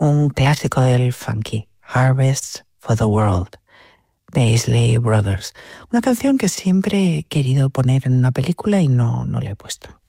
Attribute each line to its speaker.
Speaker 1: un clásico del funky, Harvest for the World, de Isley Brothers. Una canción que siempre he querido poner en una película y no la he puesto.